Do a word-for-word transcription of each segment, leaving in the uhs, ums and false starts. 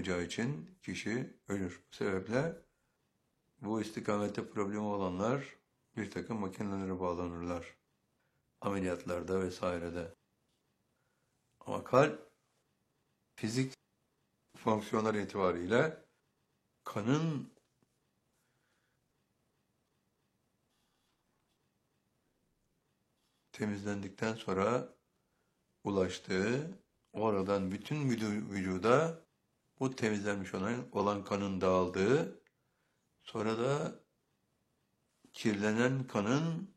yapmayacağı için kişi ölür. Bu sebeple bu istikamette problemi olanlar bir takım makinelere bağlanırlar. Ameliyatlarda vesairede. Ama kalp fizik fonksiyonları itibariyle kanın temizlendikten sonra ulaştığı, oradan bütün vücuda bu temizlenmiş olan, olan kanın dağıldığı, sonra da kirlenen kanın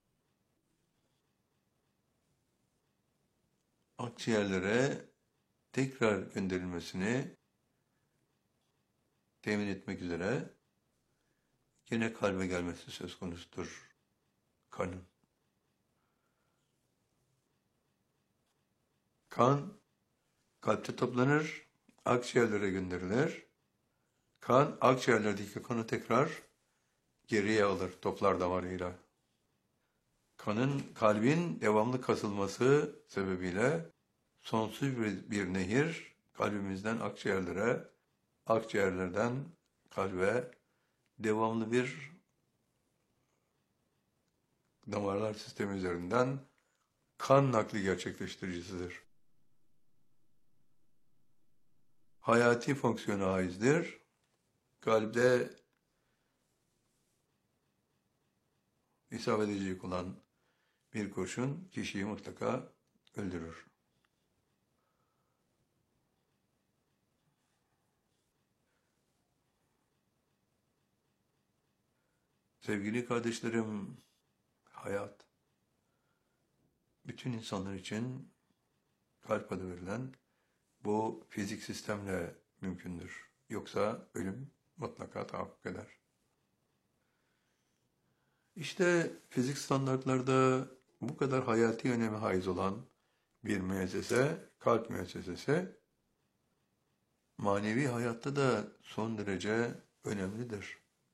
akciğerlere tekrar gönderilmesini temin etmek üzere yine kalbe gelmesi söz konusudur kanın. Kan kalpte toplanır, akciğerlere gönderilir. Kan akciğerlerdeki kanı tekrar geriye alır toplar damarıyla. Kanın, kalbin devamlı kasılması sebebiyle sonsuz bir, bir nehir kalbimizden akciğerlere, akciğerlerden kalbe devamlı bir damarlar sistemi üzerinden kan nakli gerçekleştiricisidir. Hayati fonksiyonu haizdir. Kalpte isabet edecek olan bir kurşun kişiyi mutlaka öldürür. Sevgili kardeşlerim, hayat, bütün insanlar için kalp adı verilen bu fizik sistemle mümkündür. Yoksa ölüm mutlaka tahakkuk eder. İşte fizik standartlarda bu kadar hayati öneme haiz olan bir müessese, kalp müessesesi, manevi hayatta da son derece önemlidir.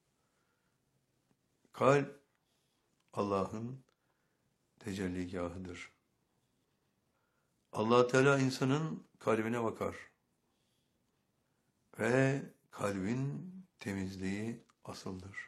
Kalp, Allah'ın tecelligahıdır. Allah Teala insanın kalbine bakar ve kalbin temizliği asıldır.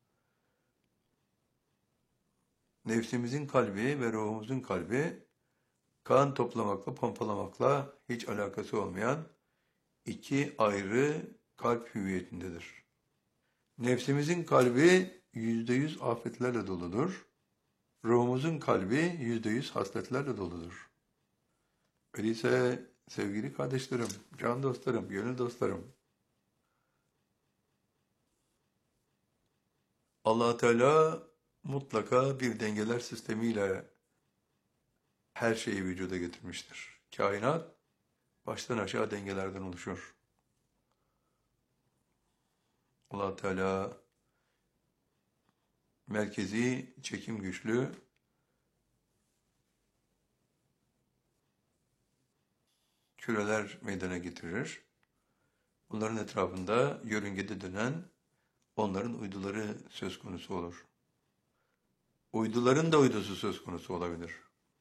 Nefsimizin kalbi ve ruhumuzun kalbi, kan toplamakla, pompalamakla hiç alakası olmayan iki ayrı kalp hüviyetindedir. Nefsimizin kalbi yüzde yüz afetlerle doludur. Ruhumuzun kalbi yüzde yüz hasletlerle doludur. Öyleyse sevgili kardeşlerim, can dostlarım, gönül dostlarım, Allah Teala mutlaka bir dengeler sistemiyle her şeyi vücuda getirmiştir. Kainat baştan aşağı dengelerden oluşur. Allah Teala merkezi çekim güçlü, küreler meydana getirir. Bunların etrafında yörüngede dönen onların uyduları söz konusu olur. Uyduların da uydusu söz konusu olabilir.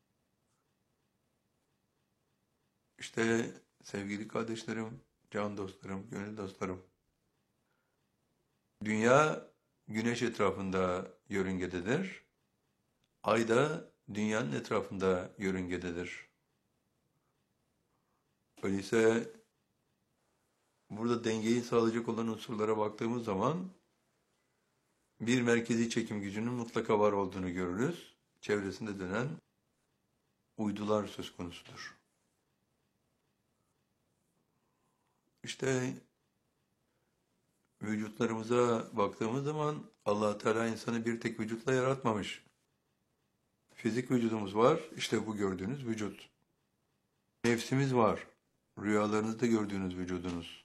İşte sevgili kardeşlerim, can dostlarım, gönül dostlarım, dünya güneş etrafında yörüngededir. Ay da dünyanın etrafında yörüngededir. Öyleyse burada dengeyi sağlayacak olan unsurlara baktığımız zaman bir merkezi çekim gücünün mutlaka var olduğunu görürüz. Çevresinde dönen uydular söz konusudur. İşte vücutlarımıza baktığımız zaman Allah Teala insanı bir tek vücutla yaratmamış. Fizik vücudumuz var, işte bu gördüğünüz vücut. Nefsimiz var, rüyalarınızda gördüğünüz vücudunuz.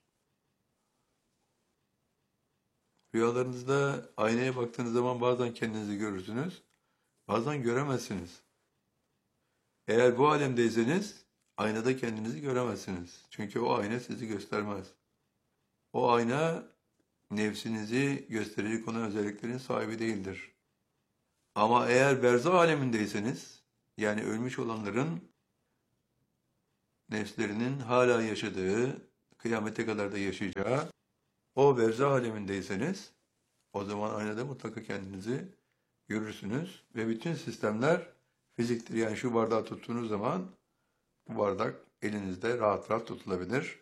Rüyalarınızda aynaya baktığınız zaman bazen kendinizi görürsünüz, bazen göremezsiniz. Eğer bu alemdeyseniz, aynada kendinizi göremezsiniz. Çünkü o ayna sizi göstermez. O ayna, nefsinizi gösterecek olan özelliklerin sahibi değildir. Ama eğer berzah alemindeyseniz, yani ölmüş olanların nefslerinin hala yaşadığı, kıyamete kadar da yaşayacağı o berzah alemindeyseniz o zaman aynada mutlaka kendinizi görürsünüz ve bütün sistemler fiziktir. Yani şu bardağı tuttuğunuz zaman bu bardak elinizde rahat rahat tutulabilir.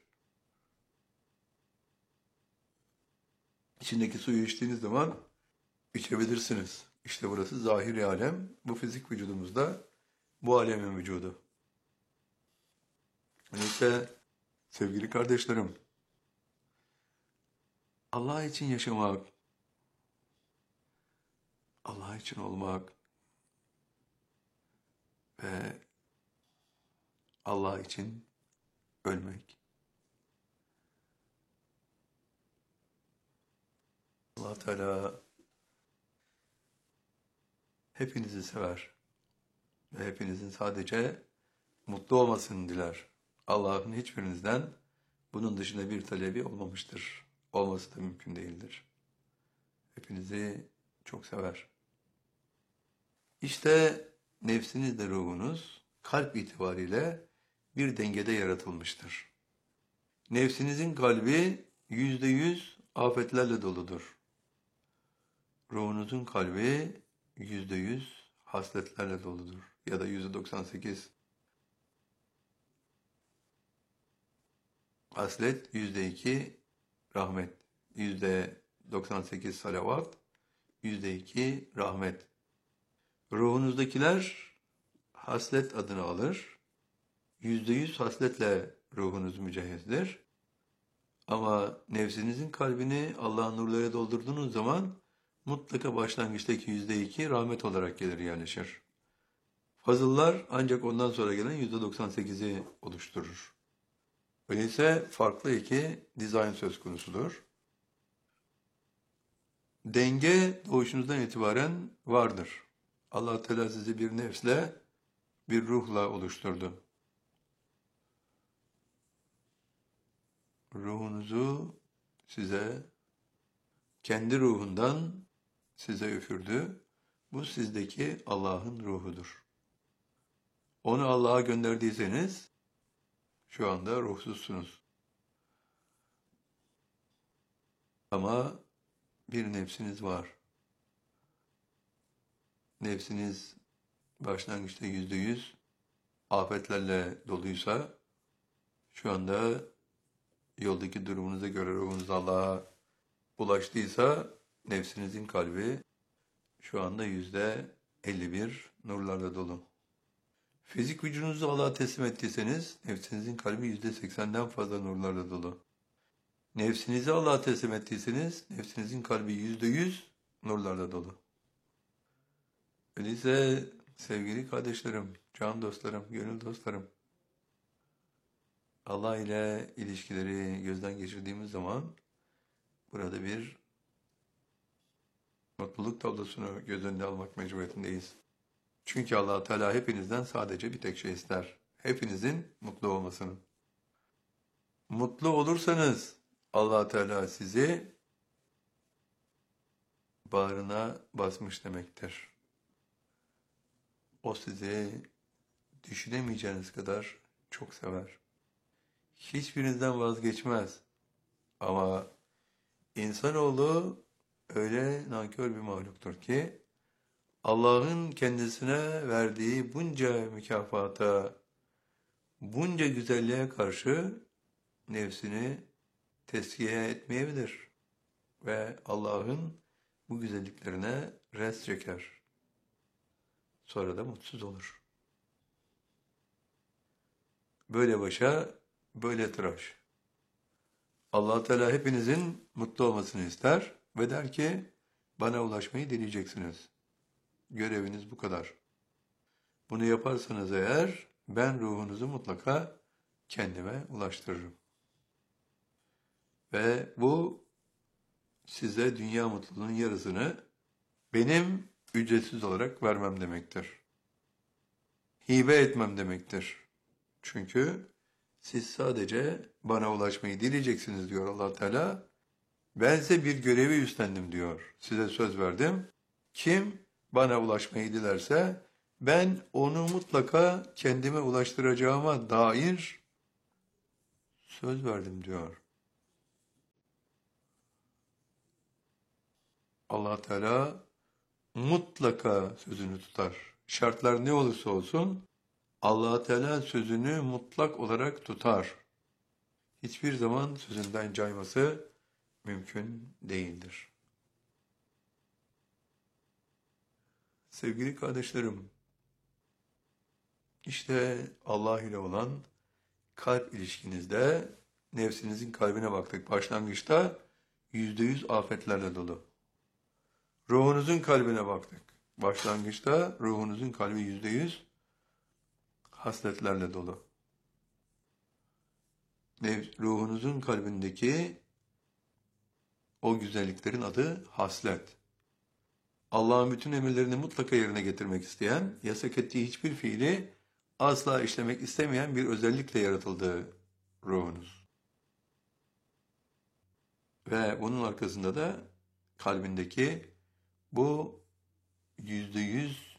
İçindeki suyu içtiğiniz zaman içebilirsiniz. İşte burası zahiri alem. Bu fizik vücudumuzda bu alemin vücudu. Öyleyse sevgili kardeşlerim, Allah için yaşamak, Allah için olmak ve Allah için ölmek. Allah Teala hepinizi sever ve hepinizin sadece mutlu olmasını diler. Allah'ın hiçbirinizden bunun dışında bir talebi olmamıştır. Olması da mümkün değildir. Hepinizi çok sever. İşte nefsiniz de ruhunuz kalp itibariyle bir dengede yaratılmıştır. Nefsinizin kalbi yüzde yüz afetlerle doludur. Ruhunuzun kalbi yüzde yüz hasletlerle doludur. Ya da yüzde doksan sekiz. Haslet yüzde iki rahmet. Yüzde doksan sekiz salavat. Yüzde iki rahmet. Ruhunuzdakiler haslet adını alır. Yüzde yüz hasletle ruhunuz mücehhizdir. Ama nefsinizin kalbini Allah'ın nurlarıyla doldurduğunuz zaman mutlaka başlangıçtaki yüzde iki rahmet olarak gelir yerleşir. Fazıllar ancak ondan sonra gelen yüzde doksan sekizi oluşturur. Öyleyse farklı iki dizayn söz konusudur. Denge doğuşunuzdan itibaren vardır. Allah Teala sizi bir nefsle, bir ruhla oluşturdu. Ruhunuzu size, kendi ruhundan size üfürdü. Bu sizdeki Allah'ın ruhudur. Onu Allah'a gönderdiyseniz şu anda ruhsuzsunuz. Ama bir nefsiniz var. Nefsiniz başlangıçta yüzde yüz afetlerle doluysa şu anda yoldaki durumunuza göre ruhunuz Allah'a ulaştıysa nefsinizin kalbi şu anda yüzde elli bir nurlarla dolu. Fizik vücudunuzu Allah'a teslim ettiyseniz nefsinizin kalbi yüzde seksenden fazla nurlarla dolu. Nefsinizi Allah'a teslim ettiyseniz nefsinizin kalbi yüzde yüz nurlarla dolu. Öyleyse sevgili kardeşlerim, can dostlarım, gönül dostlarım, Allah ile ilişkileri gözden geçirdiğimiz zaman burada bir mutluluk tablosunu göz önüne almak mecburiyetindeyiz. Çünkü Allah Teala hepinizden sadece bir tek şey ister. Hepinizin mutlu olmasını. Mutlu olursanız Allah Teala sizi bağrına basmış demektir. O sizi düşünemeyeceğiniz kadar çok sever. Hiçbirinizden vazgeçmez. Ama insanoğlu öyle nankör bir mahluktur ki Allah'ın kendisine verdiği bunca mükafata, bunca güzelliğe karşı nefsini teskiye etmeyebilir. Ve Allah'ın bu güzelliklerine res çeker. Sonra da mutsuz olur. Böyle başa, böyle tıraş. Allah Teala hepinizin mutlu olmasını ister ve der ki, bana ulaşmayı dileyeceksiniz. Göreviniz bu kadar. Bunu yaparsanız eğer, ben ruhunuzu mutlaka kendime ulaştırırım. Ve bu size dünya mutluluğunun yarısını benim ücretsiz olarak vermem demektir. Hibe etmem demektir. Çünkü siz sadece bana ulaşmayı dileyeceksiniz diyor Allah Teala. Ben size bir görevi üstlendim diyor. Size söz verdim. Kim bana ulaşmayı dilerse ben onu mutlaka kendime ulaştıracağıma dair söz verdim diyor. Allah Teala mutlaka sözünü tutar. Şartlar ne olursa olsun Allah Teala sözünü mutlak olarak tutar. Hiçbir zaman sözünden cayması mümkün değildir. Sevgili kardeşlerim, işte Allah ile olan kalp ilişkinizde nefsinizin kalbine baktık. Başlangıçta yüzde yüz afetlerle dolu. Ruhunuzun kalbine baktık. Başlangıçta ruhunuzun kalbi yüzde yüz hasletlerle dolu. Ruhunuzun kalbindeki o güzelliklerin adı haslet. Allah'ın bütün emirlerini mutlaka yerine getirmek isteyen, yasak ettiği hiçbir fiili asla işlemek istemeyen bir özellikle yaratıldı ruhunuz. Ve bunun arkasında da kalbindeki bu yüzde yüz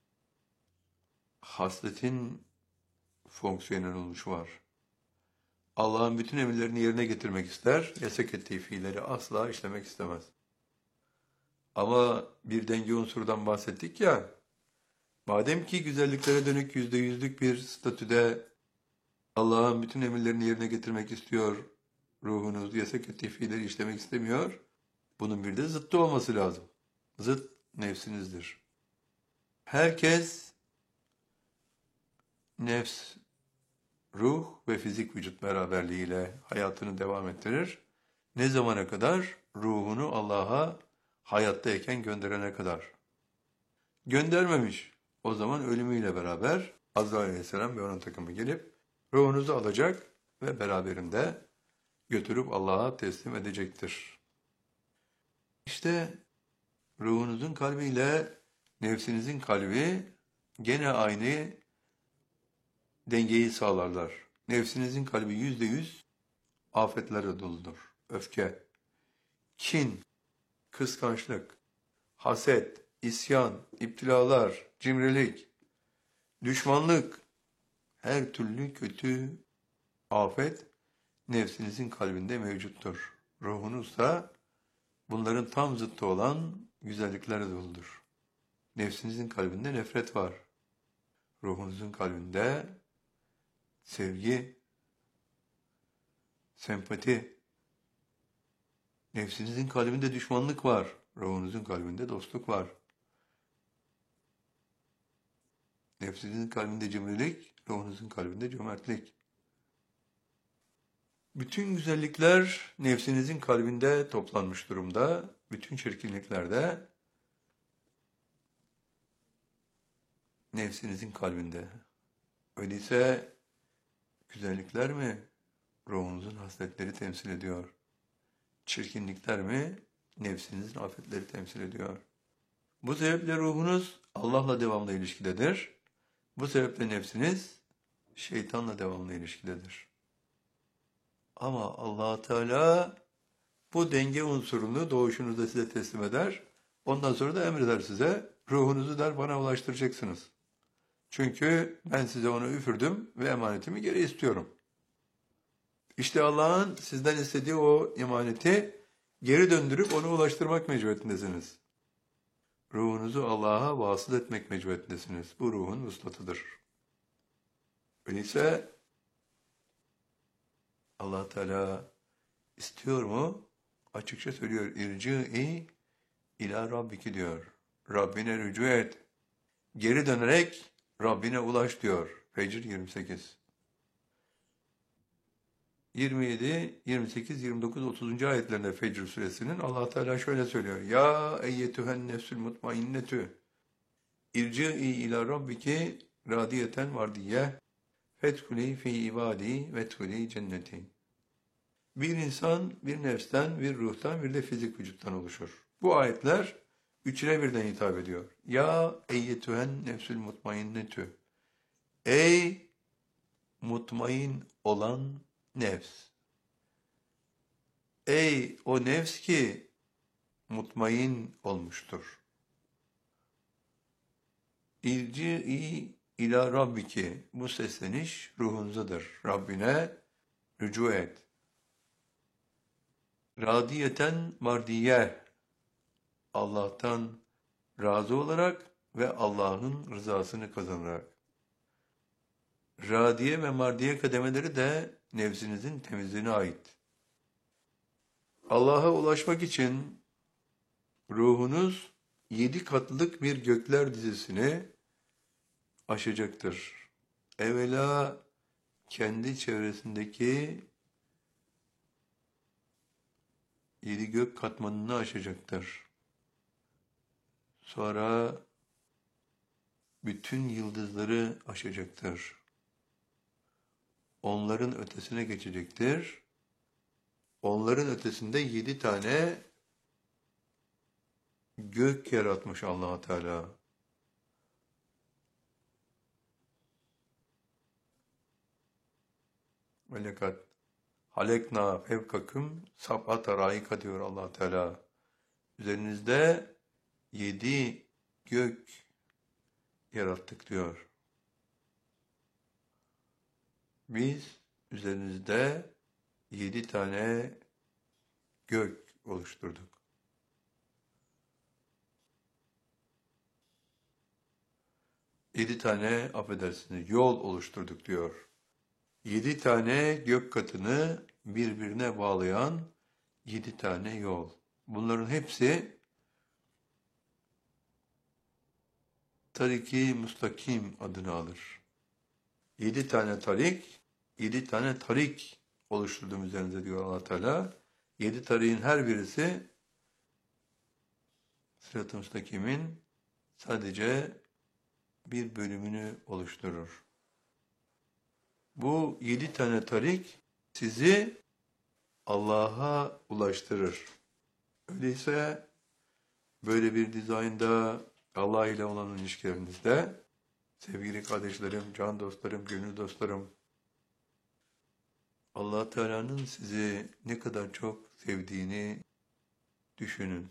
hasletin fonksiyonel oluşu var. Allah'ın bütün emirlerini yerine getirmek ister, yasak ettiği fiilleri asla işlemek istemez. Ama bir denge unsurundan bahsettik ya, madem ki güzelliklere dönük yüzde yüzlük bir statüde Allah'ın bütün emirlerini yerine getirmek istiyor, ruhunuz yasak ettiği fiilleri işlemek istemiyor, bunun bir de zıttı olması lazım. Zıt nefsinizdir. Herkes nefs, ruh ve fizik vücut beraberliğiyle hayatını devam ettirir. Ne zamana kadar? Ruhunu Allah'a hayattayken gönderene kadar. Göndermemiş. O zaman ölümüyle beraber Azrail Aleyhisselam ve onun takımı gelip ruhunuzu alacak ve beraberinde götürüp Allah'a teslim edecektir. İşte ruhunuzun kalbiyle nefsinizin kalbi gene aynı dengeyi sağlarlar. Nefsinizin kalbi yüzde yüz afetlerle doludur. Öfke, kin, kıskançlık, haset, isyan, iptilalar, cimrilik, düşmanlık, her türlü kötü afet nefsinizin kalbinde mevcuttur. Ruhunuz da bunların tam zıttı olan güzelliklerle doludur. Nefsinizin kalbinde nefret var. Ruhunuzun kalbinde sevgi, sempati. Nefsinizin kalbinde düşmanlık var. Ruhunuzun kalbinde dostluk var. Nefsinizin kalbinde cimrilik, ruhunuzun kalbinde cömertlik. Bütün güzellikler nefsinizin kalbinde toplanmış durumda. Bütün çirkinlikler de nefsinizin kalbinde. Öyleyse güzellikler mi ruhunuzun hasletleri temsil ediyor? Çirkinlikler mi nefsinizin afetleri temsil ediyor? Bu sebeple ruhunuz Allah'la devamlı ilişkidedir. Bu sebeple nefsiniz şeytanla devamlı ilişkidedir. Ama Allah Teala bu denge unsurunu doğuşunuzda size teslim eder. Ondan sonra da emreder size. Ruhunuzu der bana ulaştıracaksınız. Çünkü ben size onu üfürdüm ve emanetimi geri istiyorum. İşte Allah'ın sizden istediği o emaneti geri döndürüp onu ulaştırmak mecburiyetindesiniz. Ruhunuzu Allah'a vasıl etmek mecburiyetindesiniz. Bu ruhun vuslatıdır. Öyleyse Allah Teala istiyor mu? Açıkça söylüyor. İrci'i ila Rabbiki diyor. Rabbine rücu et. Geri dönerek Rabbine ulaş diyor. Fecr yirmi sekiz. yirmi yedi, yirmi sekiz, yirmi dokuz, otuzuncu ayetlerinde Fecr suresinin Allah Teala şöyle söylüyor. Ya eyyetühen nefsül mutmainnetü irci'i ila rabbiki radiyeten vardiye fethuli fi ibadi vethuli cenneti. Bir insan bir nefsten, bir ruhtan, bir de fizik vücuttan oluşur. Bu ayetler üçüne birden hitap ediyor. Ya eyyetühen nefsül mutmainnetü. Ey mutmain olan nefs. Ey o nefs ki mutmain olmuştur. İrci'i ila rabbiki. Bu sesleniş ruhunuzadır. Rabbine rücu et. Radiyeten mardiye, Allah'tan razı olarak ve Allah'ın rızasını kazanarak. Radiye ve mardiye kademeleri de nefsinizin temizliğine ait. Allah'a ulaşmak için ruhunuz yedi katlık bir gökler dizisini aşacaktır. Evvela kendi çevresindeki yedi gök katmanını aşacaktır. Sonra bütün yıldızları aşacaktır. Onların ötesine geçecektir. Onların ötesinde yedi tane gök yaratmış Allah Teala. Velekat halekna fevkaküm sab'ata raika diyor Allah Teala. Üzerinizde yedi gök yarattık diyor. Biz üzerinizde yedi tane gök oluşturduk. Yedi tane, affedersiniz, yol oluşturduk diyor. Yedi tane gök katını birbirine bağlayan yedi tane yol. Bunların hepsi Tarik-i Mustakim adını alır. Yedi tane tarik, yedi tane tarik oluşturdum üzerinize diyor Allah Teala. Yedi tarihin her birisi Sırat-ı Müstakim'in sadece bir bölümünü oluşturur. Bu yedi tane tarik sizi Allah'a ulaştırır. Öyleyse böyle bir dizaynda Allah ile olan ilişkilerinizde sevgili kardeşlerim, can dostlarım, gönül dostlarım, Allah Teala'nın sizi ne kadar çok sevdiğini düşünün.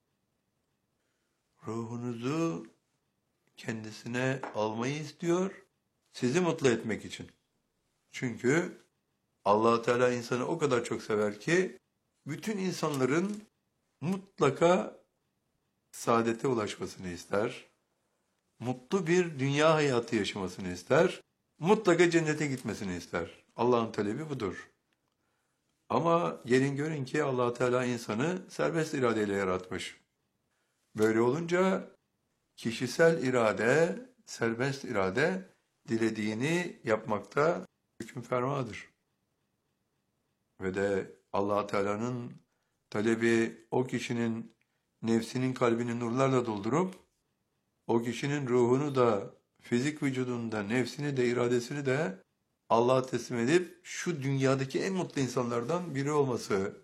Ruhunuzu kendisine almayı istiyor, sizi mutlu etmek için. Çünkü Allah Teala insanı o kadar çok sever ki bütün insanların mutlaka saadete ulaşmasını ister. Mutlu bir dünya hayatı yaşamasını ister. Mutlaka cennete gitmesini ister. Allah'ın talebi budur. Ama gelin görün ki Allah Teala insanı serbest iradeyle yaratmış. Böyle olunca kişisel irade, serbest irade dilediğini yapmakta hüküm fermadır. Ve de Allah Teala'nın talebi o kişinin nefsinin kalbini nurlarla doldurup o kişinin ruhunu da fizik vücudunda nefsini de iradesini de Allah'a teslim edip şu dünyadaki en mutlu insanlardan biri olması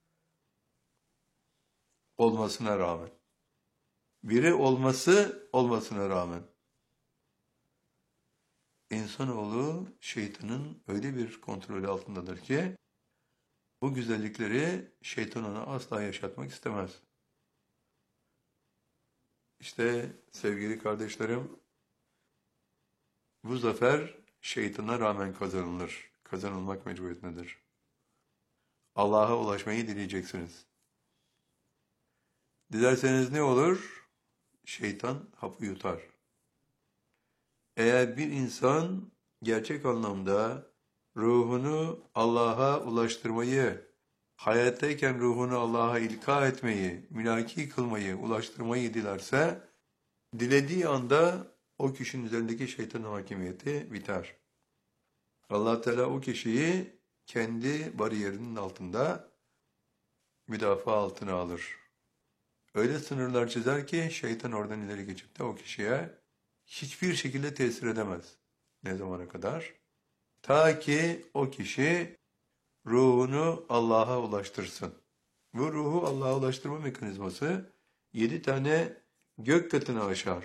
olmasına rağmen biri olması olmasına rağmen insanoğlu şeytanın öyle bir kontrolü altındadır ki bu güzellikleri şeytan ona asla yaşatmak istemez. İşte sevgili kardeşlerim, bu zafer şeytana rağmen kazanılır. Kazanılmak mecburiyetindedir. Allah'a ulaşmayı dileyeceksiniz. Dilerseniz ne olur? Şeytan hapı yutar. Eğer bir insan gerçek anlamda ruhunu Allah'a ulaştırmayı, hayattayken ruhunu Allah'a ilka etmeyi, mülaki kılmayı, ulaştırmayı dilerse, dilediği anda o kişinin üzerindeki şeytanın hakimiyeti biter. Allah Teala o kişiyi kendi bariyerinin altında müdafaa altına alır. Öyle sınırlar çizer ki şeytan oradan ileri geçip de o kişiye hiçbir şekilde tesir edemez. Ne zamana kadar? Ta ki o kişi ruhunu Allah'a ulaştırsın. Bu ruhu Allah'a ulaştırma mekanizması yedi tane gök katını aşar.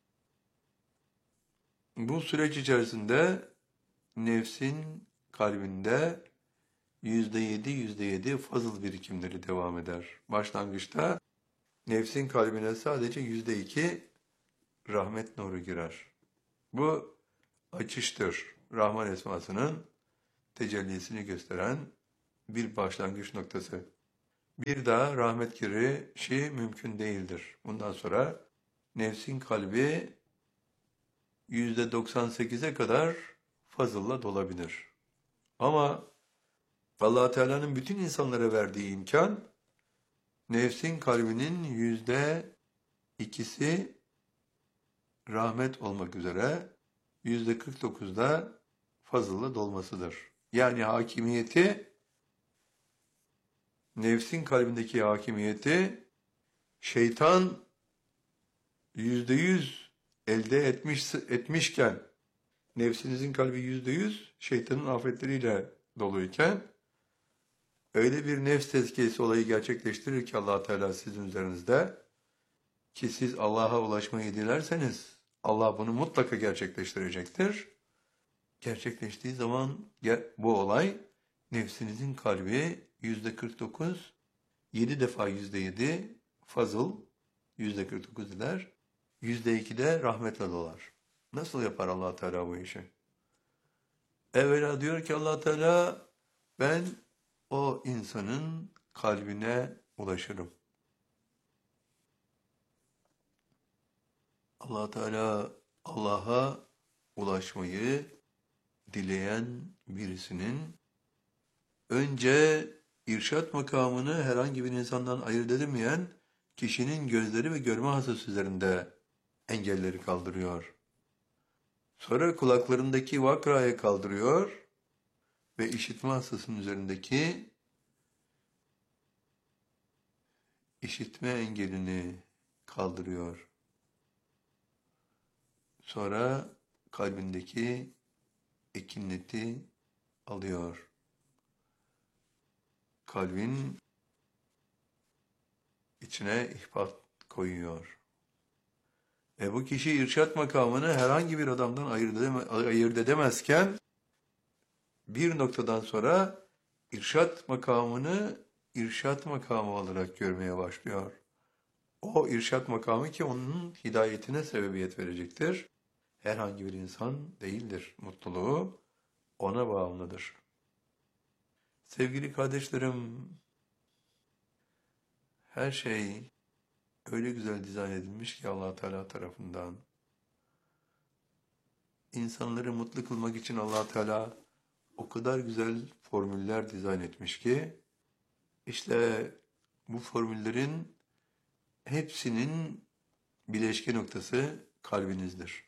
Bu süreç içerisinde nefsin kalbinde yüzde yedi, yüzde yedi fazıl birikimleri devam eder. Başlangıçta nefsin kalbine sadece yüzde iki rahmet nuru girer. Bu açıştır. Rahman esmasının tecellisini gösteren bir başlangıç noktası. Bir daha rahmet girişi mümkün değildir. Bundan sonra nefsin kalbi yüzde doksan sekize kadar fazılla dolabilir. Ama Allah Teala'nın bütün insanlara verdiği imkan, nefsin kalbinin yüzde ikisi rahmet olmak üzere yüzde kırk dokuzda fazılla dolmasıdır. Yani hakimiyeti, nefsin kalbindeki hakimiyeti şeytan yüzde yüz elde etmiş, etmişken, nefsinizin kalbi yüzde yüz şeytanın afetleriyle doluyken, öyle bir nefs tezkiyesi olayı gerçekleştirir ki Allah Teala sizin üzerinizde, ki siz Allah'a ulaşmayı dilerseniz Allah bunu mutlaka gerçekleştirecektir. Gerçekleştiği zaman bu olay nefsinizin kalbi yüzde kırk dokuz, yedi defa yüzde yedi fazıl, yüzde kırk dokuz eder, yüzde iki de rahmetle dolar. Nasıl yapar Allah Teala bu işi? Evvela diyor ki Allah Teala, ben o insanın kalbine ulaşırım. Allah Teala Allah'a ulaşmayı dileyen birisinin önce irşat makamını herhangi bir insandan ayırt edemeyen kişinin gözleri ve görme hassası üzerinde engelleri kaldırıyor. Sonra kulaklarındaki vakrayı kaldırıyor ve işitme hassasının üzerindeki işitme engelini kaldırıyor. Sonra kalbindeki ekineti alıyor. Kalbin içine ihbat koyuyor. E bu kişi irşat makamını herhangi bir adamdan ayırt, edeme, ayırt edemezken, bir noktadan sonra irşat makamını irşat makamı olarak görmeye başlıyor. O irşat makamı ki onun hidayetine sebebiyet verecektir. Herhangi bir insan değildir. Mutluluğu ona bağımlıdır. Sevgili kardeşlerim, her şey öyle güzel dizayn edilmiş ki Allah Teala tarafından. İnsanları mutlu kılmak için Allah Teala o kadar güzel formüller dizayn etmiş ki, işte bu formüllerin hepsinin bileşke noktası kalbinizdir.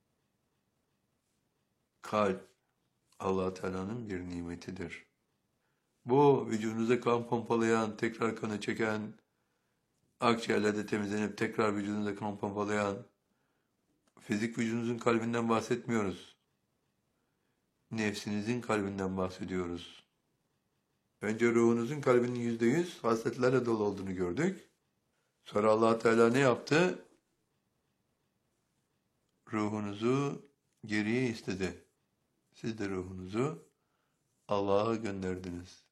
Kalp, Allah Teala'nın bir nimetidir. Bu vücudunuza kan pompalayan, tekrar kanı çeken, akciğerlerde temizlenip tekrar vücudunuza kan pompalayan, fizik vücudunuzun kalbinden bahsetmiyoruz. Nefsinizin kalbinden bahsediyoruz. Önce ruhunuzun kalbinin yüzde yüz hasletlerle dolu olduğunu gördük. Sonra Allah Teala ne yaptı? Ruhunuzu geriye istedi. Siz de ruhunuzu Allah'a gönderdiniz.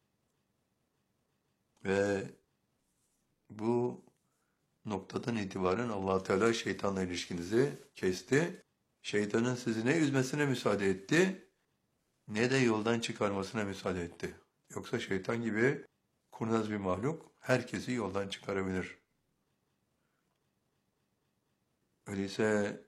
Ve bu noktadan itibaren Allah Teala şeytanla ilişkinizi kesti. Şeytanın sizi ne üzmesine müsaade etti, ne de yoldan çıkarmasına müsaade etti. Yoksa şeytan gibi kurnaz bir mahluk herkesi yoldan çıkarabilir. Öyleyse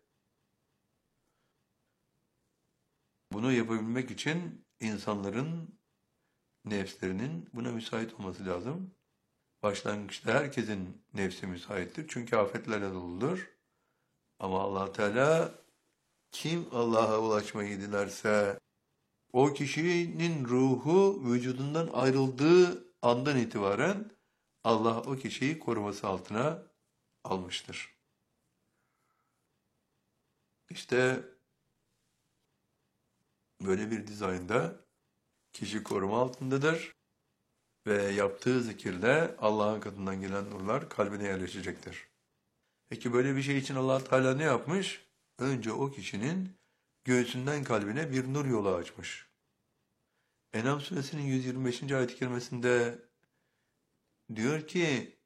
bunu yapabilmek için insanların nefslerinin buna müsait olması lazım. Başlangıçta herkesin nefsi müsaittir. Çünkü afetlerle doludur. Ama Allah Teala kim Allah'a ulaşmayı dilerse o kişinin ruhu vücudundan ayrıldığı andan itibaren Allah o kişiyi koruması altına almıştır. İşte böyle bir dizaynda kişi koruma altındadır ve yaptığı zikirle Allah'ın katından gelen nurlar kalbine yerleşecektir. Peki böyle bir şey için Allah Teala ne yapmış? Önce o kişinin göğsünden kalbine bir nur yolu açmış. En'am suresinin yüz yirmi beşinci ayet-i kerimesinde diyor ki,